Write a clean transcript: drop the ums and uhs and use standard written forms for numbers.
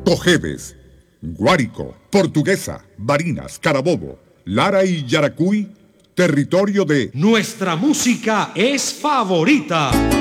Cojedes, Guárico, Portuguesa, Barinas, Carabobo, Lara y Yaracuy, territorio de Nuestra música es favorita.